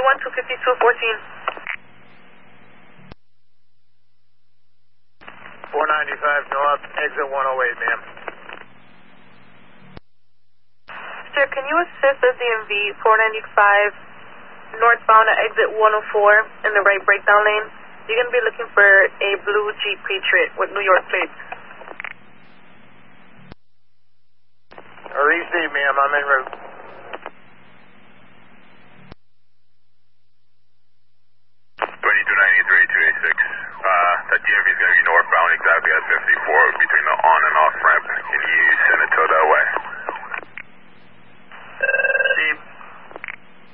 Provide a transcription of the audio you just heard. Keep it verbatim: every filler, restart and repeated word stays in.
one two five two fourteen. four ninety-five north, exit one oh eight, ma'am. Sir, can you assist the D M V four ninety-five northbound at exit one oh four in the right breakdown lane? You're going to be looking for a blue Jeep Patriot with New York plates. Receive, ma'am. I'm en route. twenty-two ninety-three, two eighty-six. Uh, that D M V is going to be northbound exactly at fifty-four between the on and off